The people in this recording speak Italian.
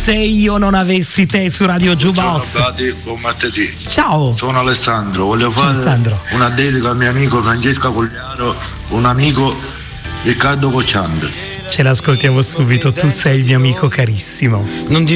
se io non avessi te su Radio Jukebox. Ciao Frati, buon martedì. Ciao. Sono Alessandro, voglio fare Alessandro. una dedica al mio amico Francesca Cogliaro, un amico Riccardo Cocciante. Ce l'ascoltiamo subito, tu sei il mio amico carissimo. Non